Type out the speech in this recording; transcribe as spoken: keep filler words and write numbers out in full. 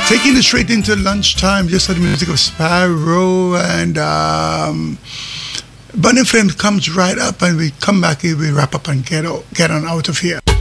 Taking it straight into lunchtime, just had the music of Sparrow and um, Bunny Flame comes right up, and we come back here, we wrap up and get, out, get on out of here.